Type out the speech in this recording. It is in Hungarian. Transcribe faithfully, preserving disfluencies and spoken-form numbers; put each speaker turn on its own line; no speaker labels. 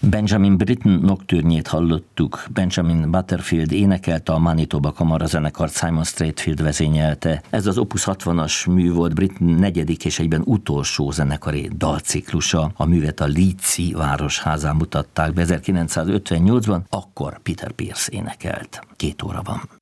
Benjamin Britten nocturnyét hallottuk. Benjamin Butterfield énekelte, a Manitoba kamarazenekart Simon Strathfield vezényelte. Ez az Opus hatvanas mű volt Britten negyedik és egyben utolsó zenekari dalciklusa. A művet a Leedsi városházán mutatták be ezerkilencszázötvennyolcban, akkor Peter Pierce énekelt. Két óra van.